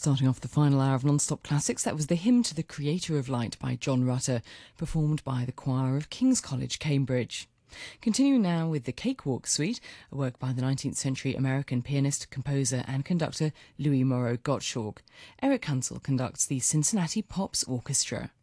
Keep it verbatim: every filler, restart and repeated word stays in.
Starting off the final hour of Non-Stop Classics, that was the Hymn to the Creator of Light by John Rutter, performed by the choir of King's College, Cambridge. Continuing now with the Cakewalk Suite, a work by the nineteenth century American pianist, composer and conductor Louis Moreau Gottschalk. Eric Hansel conducts the Cincinnati Pops Orchestra.